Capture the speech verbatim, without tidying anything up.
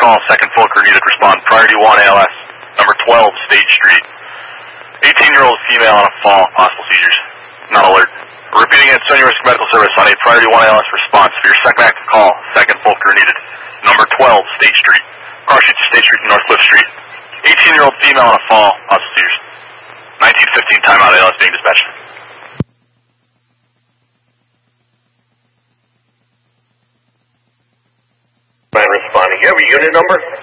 call, second Fulker needed respond. Priority one A L S, number twelve, State Street. eighteen-year-old female on a fall, possible seizures. Not alert. Repeating it, Sony Risk Medical Service on a priority one A L S response. For your second active call, second Fulker needed. Number twelve, State Street. Car street to State Street, North Cliff Street. eighteen-year-old female on a fall, possible seizures. nineteen fifteen timeout, A L S being dispatched. Responding. You have a unit number?